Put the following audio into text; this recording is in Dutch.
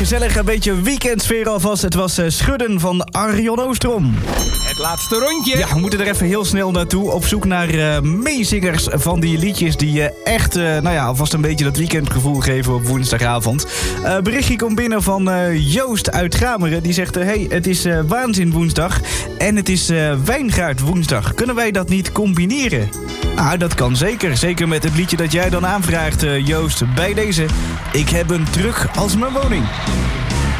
gezellig, een beetje weekendsfeer alvast. Het was Schudden van Arjon Oostrom. Het laatste rondje. Ja, we moeten er even heel snel naartoe. Op zoek naar meezingers van die liedjes die je echt, alvast een beetje dat weekendgevoel geven op woensdagavond. Berichtje komt binnen van Joost uit Gameren. Die zegt, hey, het is Waanzin woensdag en het is Wijngaard woensdag. Kunnen wij dat niet combineren? Nou, dat kan zeker. Zeker met het liedje dat jij dan aanvraagt, Joost. Bij deze, ik heb een terug als mijn woning.